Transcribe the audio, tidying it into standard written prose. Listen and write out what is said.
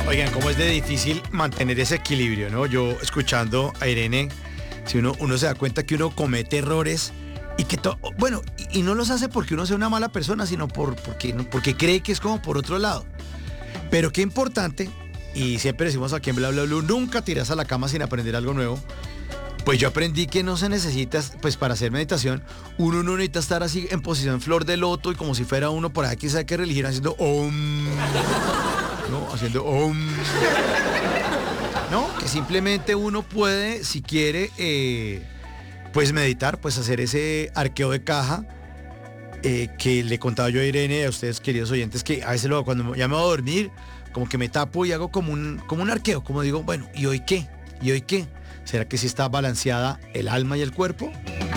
Oigan, cómo es de difícil mantener ese equilibrio, ¿no? Yo escuchando a Irene, si uno se da cuenta que uno comete errores y que bueno, y no los hace porque uno sea una mala persona, sino porque cree que es como por otro lado. Pero qué importante, y siempre decimos aquí en Bla Bla Blue, nunca tiras a la cama sin aprender algo nuevo. Pues yo aprendí que no se necesita, pues para hacer meditación, uno no necesita estar así en posición flor de loto y como si fuera uno por ahí que sabe qué religión haciendo om, ¿no? Haciendo om. No, que simplemente uno puede, si quiere, pues meditar, pues hacer ese arqueo de caja que le contaba yo a Irene y a ustedes, queridos oyentes, que a veces cuando ya me voy a dormir, como que me tapo y hago como un arqueo, como digo, bueno, ¿y hoy qué? ¿Y hoy qué? ¿Será que sí está balanceada el alma y el cuerpo?